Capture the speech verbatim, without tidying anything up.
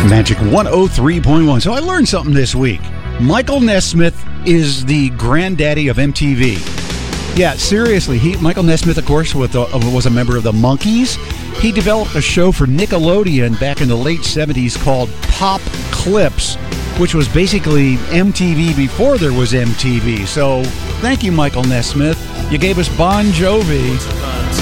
Magic one oh three point one. So I learned something this week. Michael Nesmith is the granddaddy of M T V. Yeah, seriously. He, Michael Nesmith, of course, was a, was a member of the Monkees. He developed a show for Nickelodeon back in the late seventies called Pop Clips, which was basically M T V before there was M T V. So thank you, Michael Nesmith. You gave us Bon Jovi.